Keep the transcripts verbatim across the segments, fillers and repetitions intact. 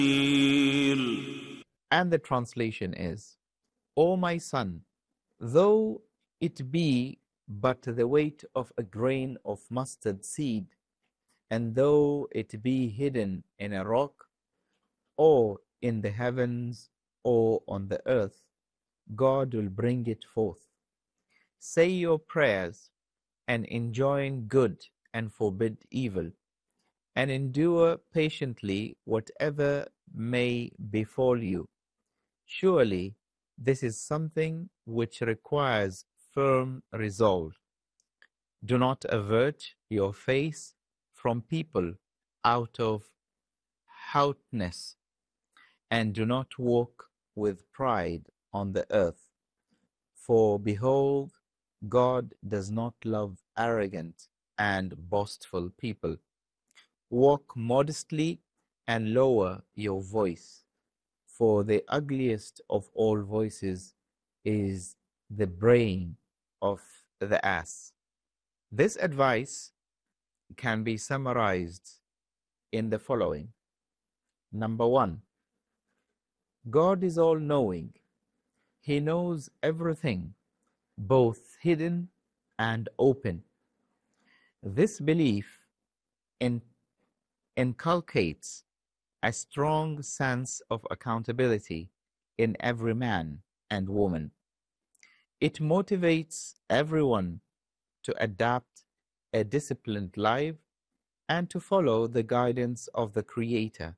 And the translation is, O my son, though it be but the weight of a grain of mustard seed, and though it be hidden in a rock, or in the heavens, or on the earth, God will bring it forth. Say your prayers, and enjoin good, and forbid evil, and endure patiently whatever may befall you. Surely this is something which requires firm resolve. Do not avert your face from people out of haughtiness, and do not walk with pride on the earth. For behold, God does not love arrogant and boastful people. Walk modestly and lower your voice, for the ugliest of all voices is the braying of the ass. This advice can be summarized in the following. Number one, God is all-knowing. He knows everything, both hidden and open. This belief in, inculcates a strong sense of accountability in every man and woman. It motivates everyone to adapt a disciplined life and to follow the guidance of the Creator,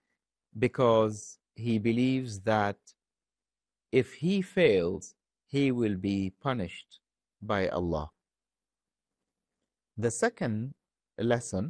because he believes that if he fails, he will be punished by Allah. The second lesson,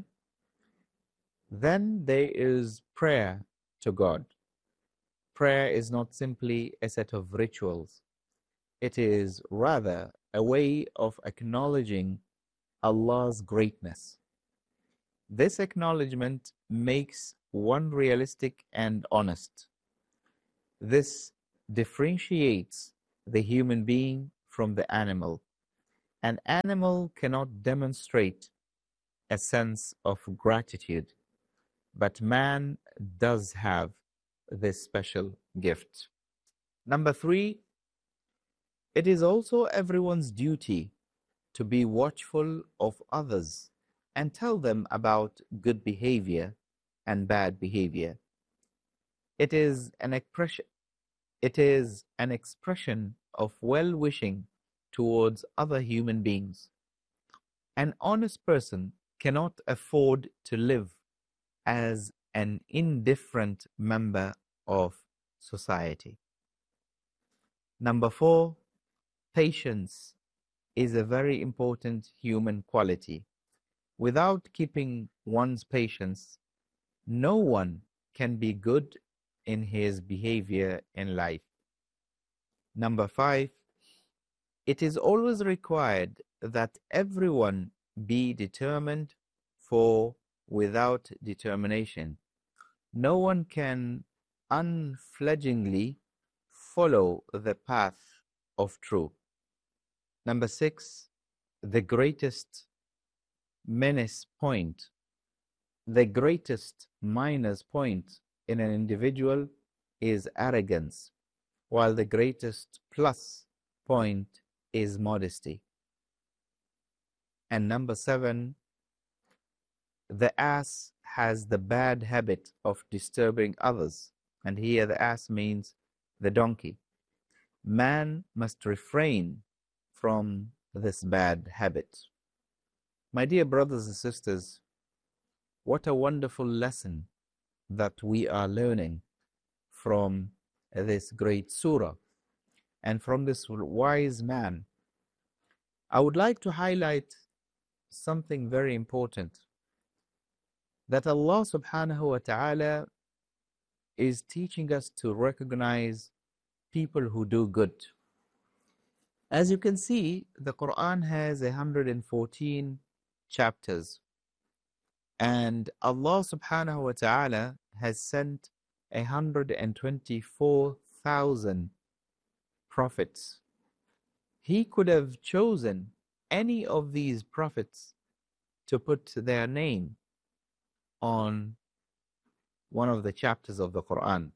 then there is prayer to God. Prayer is not simply a set of rituals. It is rather a way of acknowledging Allah's greatness. This acknowledgement makes one realistic and honest. This differentiates the human being from the animal. An animal cannot demonstrate a sense of gratitude, but man does have this special gift. Number three, it is also everyone's duty to be watchful of others and tell them about good behavior and bad behavior. It is an expression, it is an expression of well-wishing towards other human beings. An honest person cannot afford to live as an indifferent member of society. Number four, patience is a very important human quality. Without keeping one's patience, no one can be good in his behavior in life. Number five, it is always required that everyone be determined, for without determination, no one can unfledgingly follow the path of truth. Number six, the greatest menace point, the greatest minus point in an individual is arrogance, while the greatest plus point is modesty. And number seven, the ass has the bad habit of disturbing others. And here the ass means the donkey. Man must refrain from this bad habit. My dear brothers and sisters, what a wonderful lesson that we are learning from this great surah and from this wise man. I would like to highlight something very important, that Allah subhanahu wa ta'ala is teaching us to recognize people who do good. As you can see, the Quran has one hundred fourteen chapters, and Allah subhanahu wa ta'ala has sent one hundred twenty-four thousand prophets. He could have chosen any of these prophets to put their name on one of the chapters of the Quran.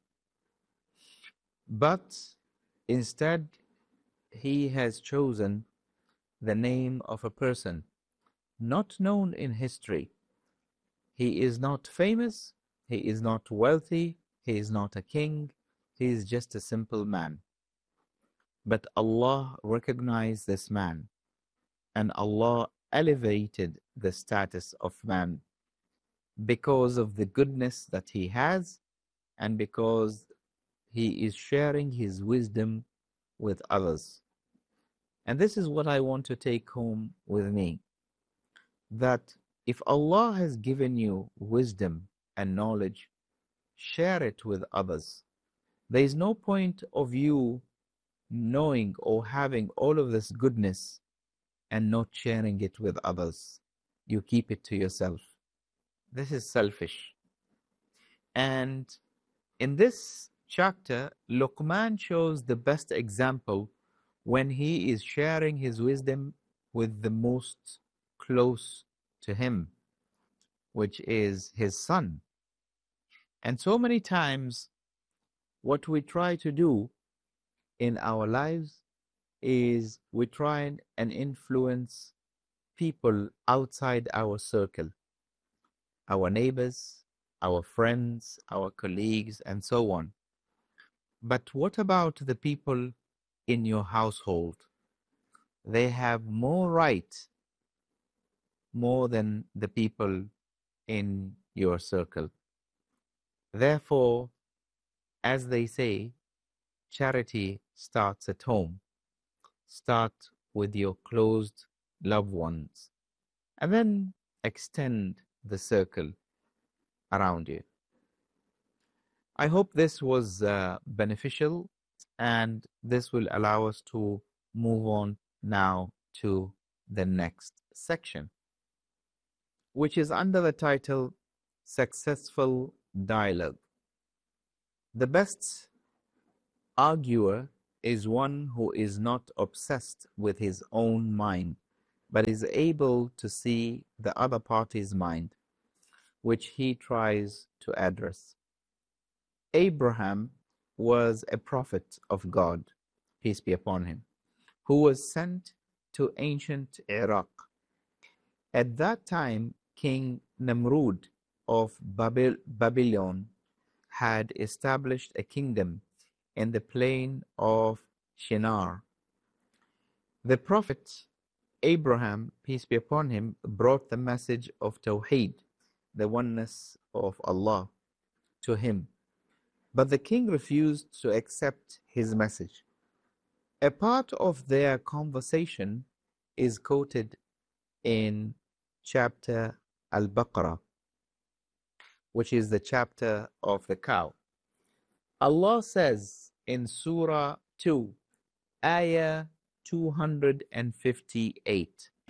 But instead, he has chosen the name of a person not known in history. He is not famous, he is not wealthy, he is not a king, he is just a simple man. But Allah recognized this man, and Allah elevated the status of man because of the goodness that he has and because he is sharing his wisdom with others. And this is what I want to take home with me, that if Allah has given you wisdom and knowledge, share it with others. There is no point of you knowing or having all of this goodness and not sharing it with others. You keep it to yourself. This is selfish. And in this chapter, Luqman shows the best example when he is sharing his wisdom with the most close to him, which is his son. And so many times, what we try to do in our lives is we try and influence people outside our circle, our neighbors, our friends, our colleagues, and so on. But what about the people in your household? They have more right, more than the people in your circle. Therefore, as they say, charity starts at home. Start with your closed loved ones, and then extend the circle around you. I hope this was uh, beneficial, and this will allow us to move on now to the next section, which is under the title Successful Dialogue. The best arguer is one who is not obsessed with his own mind, but is able to see the other party's mind, which he tries to address. Abraham was a prophet of God, peace be upon him, who was sent to ancient Iraq. At that time, King Namrud of Babyl Babylon had established a kingdom in the plain of Shinar. The prophet Abraham, peace be upon him, brought the message of Tawheed, the oneness of Allah, to him. But the king refused to accept his message. A part of their conversation is quoted in chapter Al-Baqarah, which is the chapter of the cow. Allah says in Surah two, Ayah two hundred fifty-eight,